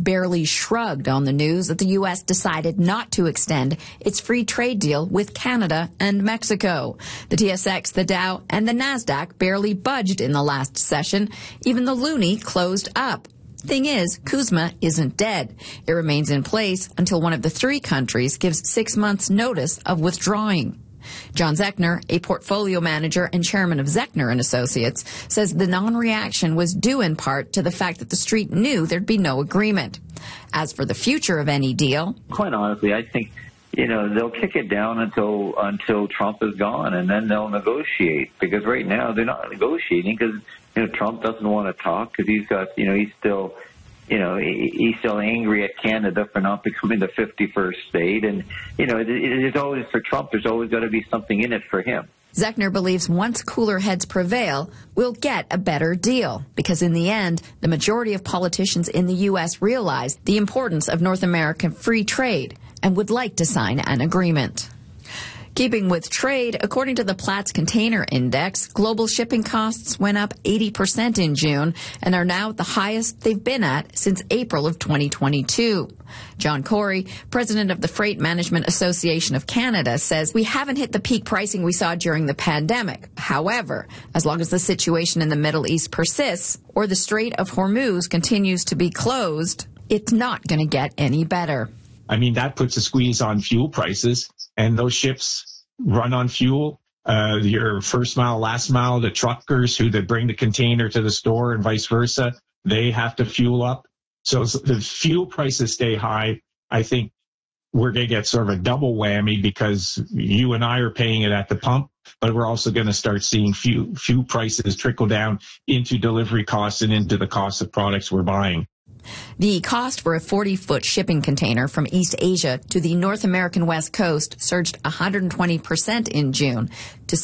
barely shrugged on the news that the U.S. decided not to extend its free trade deal with Canada and Mexico. The TSX, the Dow, and the NASDAQ barely budged in the last session. Even the loonie closed up. Thing is, CUSMA isn't dead. It remains in place until one of the three countries gives 6 months' notice of withdrawing. John Zechner, a portfolio manager and chairman of Zechner and Associates, says the non-reaction was due in part to the fact that the street knew there'd be no agreement. As for the future of any deal, quite honestly, I think they'll kick it down until Trump is gone, and then they'll negotiate. Because right now they're not negotiating because Trump doesn't want to talk because he's got he's still angry at Canada for not becoming the 51st state. And, it's always, for Trump, there's always got to be something in it for him. Zechner believes once cooler heads prevail, we'll get a better deal. Because in the end, the majority of politicians in the U.S. realize the importance of North American free trade and would like to sign an agreement. Keeping with trade, according to the Platts Container Index, global shipping costs went up 80% in June and are now the highest they've been at since April of 2022. John Corey, president of the Freight Management Association of Canada, says we haven't hit the peak pricing we saw during the pandemic. However, as long as the situation in the Middle East persists or the Strait of Hormuz continues to be closed, it's not going to get any better. I mean, that puts a squeeze on fuel prices, and those ships run on fuel. Your first mile, last mile, the truckers who bring the container to the store and vice versa, they have to fuel up. So the fuel prices stay high. I think we're going to get sort of a double whammy because you and I are paying it at the pump, but we're also going to start seeing fuel prices trickle down into delivery costs and into the cost of products we're buying. The cost for a 40-foot shipping container from East Asia to the North American West Coast surged 120% in June to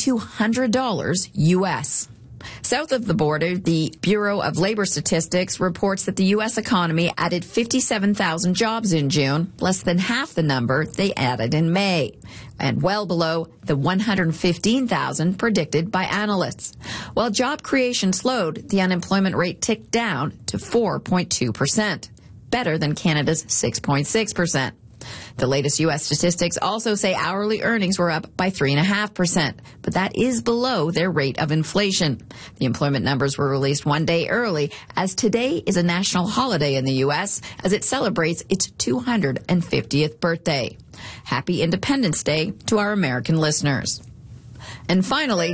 $6,200 U.S. South of the border, the Bureau of Labor Statistics reports that the U.S. economy added 57,000 jobs in June, less than half the number they added in May, and well below the 115,000 predicted by analysts. While job creation slowed, the unemployment rate ticked down to 4.2%, better than Canada's 6.6%. The latest U.S. statistics also say hourly earnings were up by 3.5%, but that is below their rate of inflation. The employment numbers were released one day early, as today is a national holiday in the U.S. as it celebrates its 250th birthday. Happy Independence Day to our American listeners. And finally,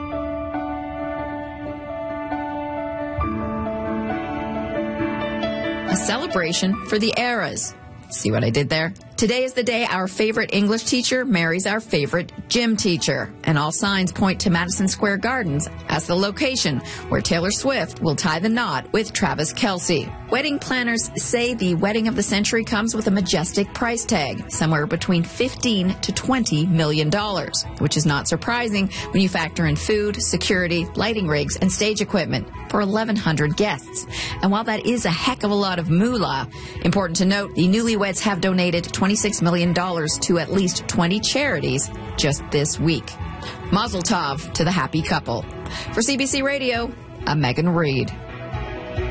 a celebration for the eras. See what I did there? Today is the day our favorite English teacher marries our favorite gym teacher, and all signs point to Madison Square Gardens as the location where Taylor Swift will tie the knot with Travis Kelce. Wedding planners say the wedding of the century comes with a majestic price tag, somewhere between $15 to $20 million, which is not surprising when you factor in food, security, lighting rigs, and stage equipment for 1,100 guests. And while that is a heck of a lot of moolah, important to note, the newlyweds have donated $26 million to at least 20 charities just this week. Mazel tov to the happy couple. For CBC Radio, I'm Megan Reed.